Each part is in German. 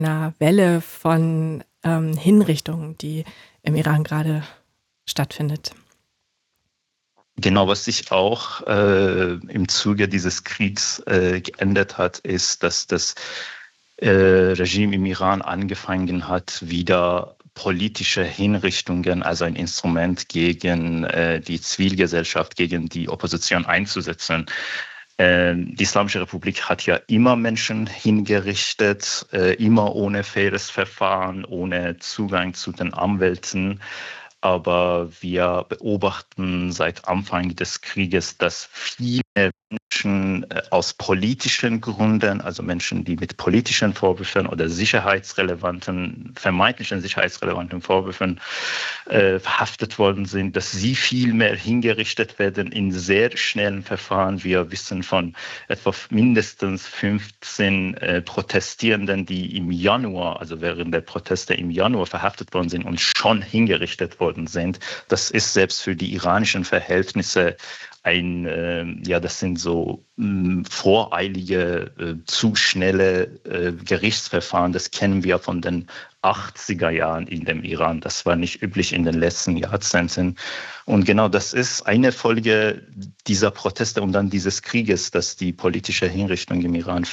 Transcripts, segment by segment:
einer Welle von Hinrichtungen, die im Iran gerade stattfindet. Genau, was sich auch im Zuge dieses Kriegs geändert hat, ist, dass das Regime im Iran angefangen hat, wieder politische Hinrichtungen, also ein Instrument gegen die Zivilgesellschaft, gegen die Opposition einzusetzen. Die Islamische Republik hat ja immer Menschen hingerichtet, immer ohne faires Verfahren, ohne Zugang zu den Anwälten. Aber wir beobachten seit Anfang des Krieges, dass viele Menschen aus politischen Gründen, also Menschen, die mit politischen Vorwürfen oder vermeintlichen sicherheitsrelevanten Vorwürfen verhaftet worden sind, dass sie viel mehr hingerichtet werden in sehr schnellen Verfahren. Wir wissen von etwa mindestens 15 Protestierenden, die im Januar, also während der Proteste im Januar verhaftet worden sind und schon hingerichtet worden sind. Das ist selbst für die iranischen Verhältnisse das sind so voreilige, zu schnelle Gerichtsverfahren. Das kennen wir von den 80er Jahren in dem Iran. Das war nicht üblich in den letzten Jahrzehnten. Und genau das ist eine Folge dieser Proteste und dann dieses Krieges, dass die politische Hinrichtung im Iran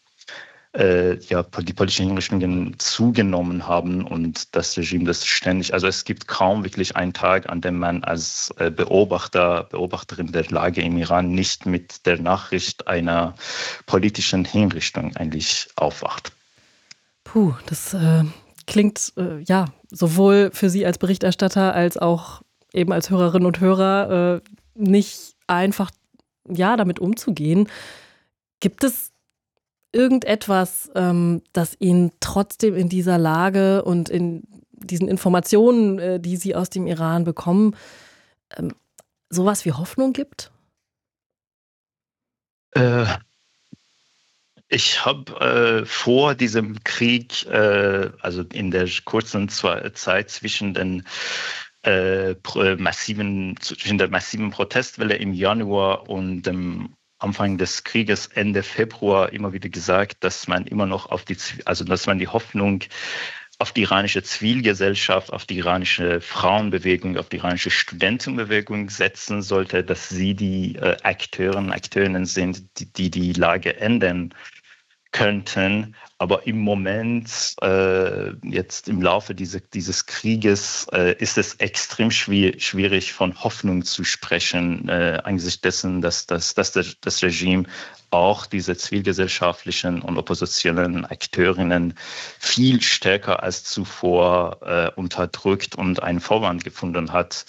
die politischen Hinrichtungen zugenommen haben und das Regime das ständig, also es gibt kaum wirklich einen Tag, an dem man als Beobachterin der Lage im Iran nicht mit der Nachricht einer politischen Hinrichtung eigentlich aufwacht. Puh, das klingt sowohl für Sie als Berichterstatter als auch eben als Hörerinnen und Hörer nicht einfach, damit umzugehen. Gibt es irgendetwas, das Ihnen trotzdem in dieser Lage und in diesen Informationen, die Sie aus dem Iran bekommen, sowas wie Hoffnung gibt? Ich habe vor diesem Krieg, also in der kurzen Zeit zwischen zwischen der massiven Protestwelle im Januar und dem Anfang des Krieges Ende Februar immer wieder gesagt, dass man immer noch dass man die Hoffnung auf die iranische Zivilgesellschaft, auf die iranische Frauenbewegung, auf die iranische Studentenbewegung setzen sollte, dass sie die Akteurinnen sind, die Lage ändern könnten. Aber im Moment, jetzt im Laufe dieses Krieges, ist es extrem schwierig, von Hoffnung zu sprechen, angesichts dessen, dass das Regime auch diese zivilgesellschaftlichen und oppositionellen Akteurinnen viel stärker als zuvor unterdrückt und einen Vorwand gefunden hat,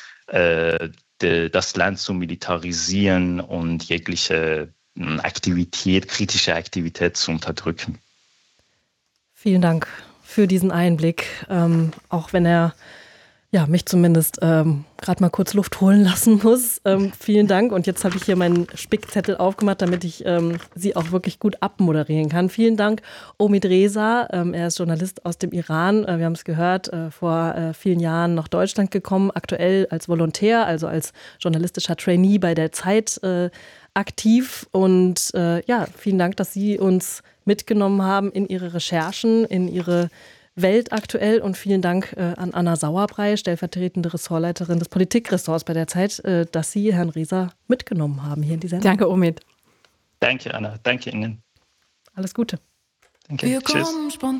das Land zu militarisieren und jegliche kritische Aktivität zu unterdrücken. Vielen Dank für diesen Einblick, auch wenn er mich zumindest gerade mal kurz Luft holen lassen muss. Vielen Dank. Und jetzt habe ich hier meinen Spickzettel aufgemacht, damit ich Sie auch wirklich gut abmoderieren kann. Vielen Dank, Omid Reza. Er ist Journalist aus dem Iran. Wir haben es gehört, vor vielen Jahren nach Deutschland gekommen, aktuell als Volontär, also als journalistischer Trainee bei der Zeit aktiv. Und vielen Dank, dass Sie uns mitgenommen haben in Ihre Recherchen, in Ihre Welt aktuell, und vielen Dank an Anna Sauerbrei, stellvertretende Ressortleiterin des Politikressorts bei der Zeit, dass Sie Herrn Reza mitgenommen haben hier in die Sendung. Danke, Omid. Danke, Anna. Danke Ihnen. Alles Gute. Danke. Tschüss.